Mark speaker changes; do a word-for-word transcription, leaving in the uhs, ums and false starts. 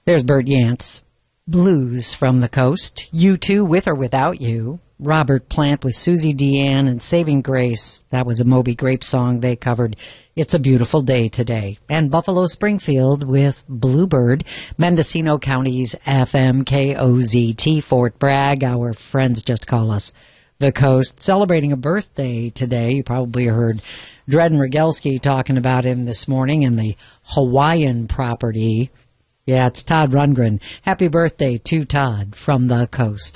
Speaker 1: There's Bert Yance. Blues from the Coast. You Too, With or Without You. Robert Plant with Susie Deanne and Saving Grace. That was a Moby Grape song they covered. It's a Beautiful Day Today. And Buffalo Springfield with Bluebird. Mendocino County's F M K O Z T, Fort Bragg. Our friends just call us the Coast. Celebrating a birthday today. You probably heard Dredden Rogelski talking about him this morning and the Hawaiian property. Yeah, it's Todd Rundgren. Happy birthday to Todd from the Coast.